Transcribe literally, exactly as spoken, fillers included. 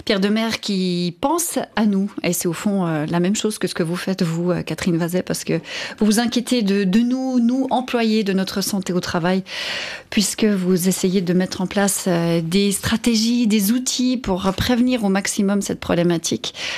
Pierre Demers qui pense à nous. Et c'est au fond euh, la même chose que ce que vous faites, vous, euh, Catherine Vazet, parce que vous vous inquiétez de, de nous, nous, employés, de notre santé au travail, puisque vous essayez de mettre en place euh, des stratégies, des outils pour prévenir au maximum cette problématique.